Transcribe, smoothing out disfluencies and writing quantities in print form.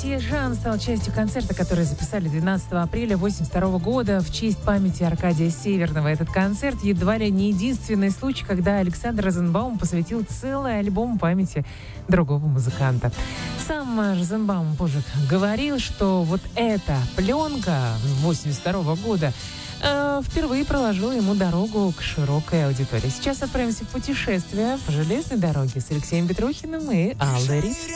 «Россия Жан» стал частью концерта, который записали 12 апреля 1982 года в честь памяти Аркадия Северного. Этот концерт едва ли не единственный случай, когда Александр Розенбаум посвятил целый альбом памяти другого музыканта. Сам Розенбаум позже говорил, что вот эта пленка 1982 года впервые проложила ему дорогу к широкой аудитории. Сейчас отправимся в путешествие по железной дороге с Алексеем Петрухиным и Аллой Риц.